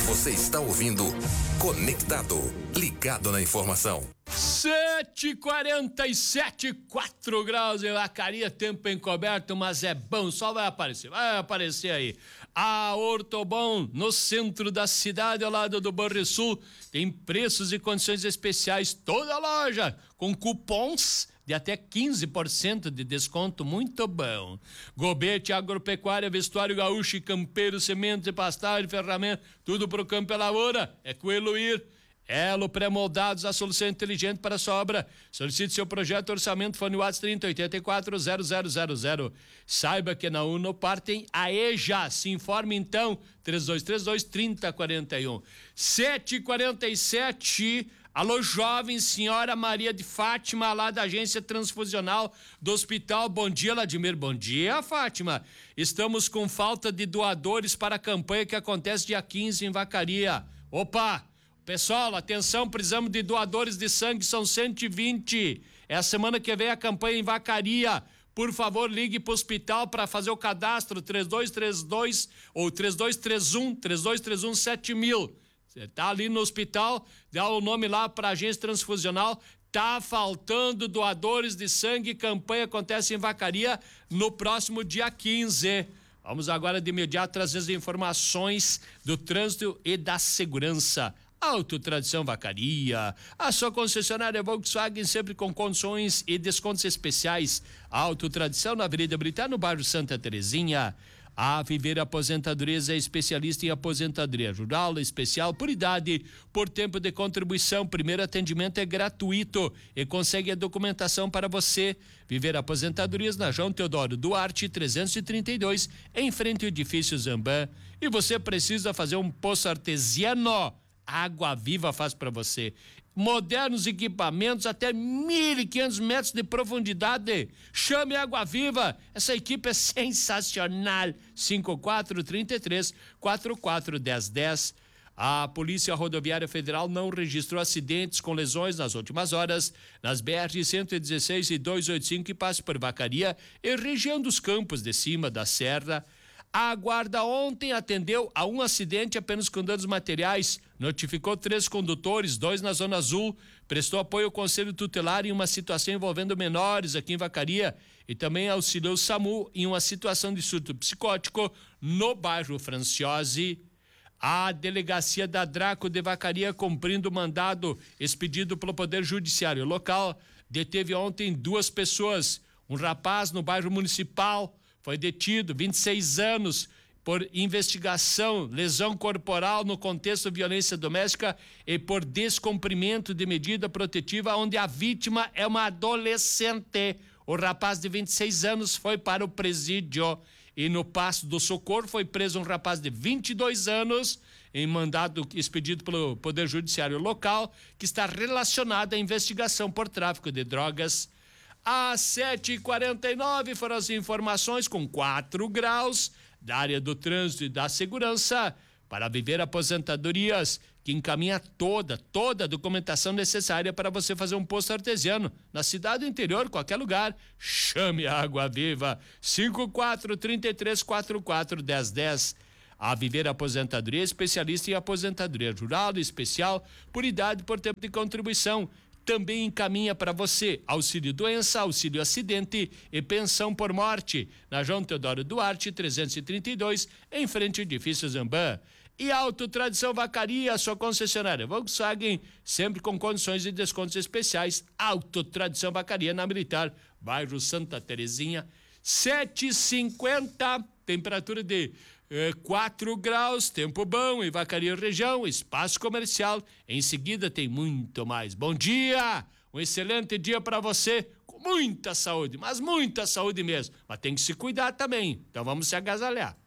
Você está ouvindo Conectado, ligado na informação. 7h47, 4 graus em Vacaria, tempo encoberto, mas é bom, só vai aparecer aí. A Ortobon, no centro da cidade, ao lado do Banrisul, tem preços e condições especiais, toda a loja, com cupons de até 15% de desconto, muito bom. Gobete, agropecuária, vestuário gaúcho, campeiro, sementes, pastagem, ferramenta, tudo pro campo e lavoura, é com Eluir. Elo Pré-Moldados, a solução inteligente para a sua obra. Solicite seu projeto, orçamento, fone WhatsApp 3084-0000. Saiba que na Unopar tem a EJA. Se informe então, 3232-3041. 7h47. Alô, jovem senhora Maria de Fátima, lá da Agência Transfusional do Hospital. Bom dia, Vladimir. Bom dia, Fátima. Estamos com falta de doadores para a campanha que acontece dia 15 em Vacaria. Opa! Pessoal, atenção, precisamos de doadores de sangue, são 120. É a semana que vem a campanha em Vacaria. Por favor, ligue para o hospital para fazer o cadastro, 3232 ou 3231 7000. Você tá ali no hospital, dá o nome lá para a agência transfusional. Tá faltando doadores de sangue, campanha acontece em Vacaria no próximo dia 15. Vamos agora de imediato trazer as informações do trânsito e da segurança. Auto Tradição Vacaria, a sua concessionária Volkswagen sempre com condições e descontos especiais. Auto Tradição na Avenida Britá, no bairro Santa Terezinha. A Viver Aposentadorias é especialista em aposentadoria rural, especial por idade, por tempo de contribuição. Primeiro atendimento é gratuito e consegue a documentação para você. Viver Aposentadorias na João Teodoro Duarte 332, em frente ao edifício Zambã. E você precisa fazer um poço artesiano? Água Viva faz para você. Modernos equipamentos até 1.500 metros de profundidade. Chame Água Viva. Essa equipe é sensacional. 5433-441010. A Polícia Rodoviária Federal não registrou acidentes com lesões nas últimas horas nas BR-116 e 285 que passam por Vacaria e região dos Campos de Cima da Serra. A guarda ontem atendeu a um acidente apenas com danos materiais, notificou 3 condutores, 2 na Zona Azul, prestou apoio ao Conselho Tutelar em uma situação envolvendo menores aqui em Vacaria e também auxiliou o SAMU em uma situação de surto psicótico no bairro Franciose. A delegacia da Draco de Vacaria, cumprindo o mandado expedido pelo Poder Judiciário local, deteve ontem 2 pessoas, um rapaz no bairro Municipal, foi detido, 26 anos, por investigação, lesão corporal no contexto de violência doméstica e por descumprimento de medida protetiva, onde a vítima é uma adolescente. O rapaz de 26 anos foi para o presídio. E no Passo do Socorro foi preso um rapaz de 22 anos, em mandado expedido pelo Poder Judiciário local, que está relacionado à investigação por tráfico de drogas. Às 7h49 foram as informações com 4 graus da área do trânsito e da segurança para Viver Aposentadorias, que encaminha toda a documentação necessária para você fazer um poço artesiano na cidade, interior, qualquer lugar. Chame a Água Viva, 5433-441010. A Viver Aposentadoria, especialista em aposentadoria rural especial por idade e por tempo de contribuição. Também encaminha para você auxílio doença, auxílio acidente e pensão por morte na João Teodoro Duarte 332, em frente ao edifício Zambã. E Auto Tradição Vacaria, sua concessionária Volkswagen, sempre com condições de descontos especiais. Auto Tradição Vacaria na Militar, bairro Santa Terezinha. 7h50, temperatura de 4 graus, tempo bom em Vacaria região, espaço comercial. Em seguida tem muito mais. Bom dia, um excelente dia para você, com muita saúde, mas muita saúde mesmo. Mas tem que se cuidar também, então vamos se agasalhar.